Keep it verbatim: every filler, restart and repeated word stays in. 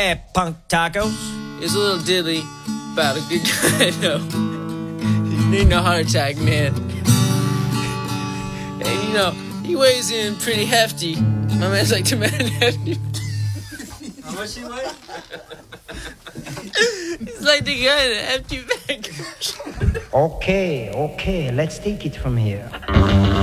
that, punk tacos? It's a little diddly about a good guy, though. You need no heart attack, man. And, you know, he weighs in pretty hefty. My man's like the man hefty. How much he weigh? He's like the guy in the hefty bag. Okay, okay, let's take it from here.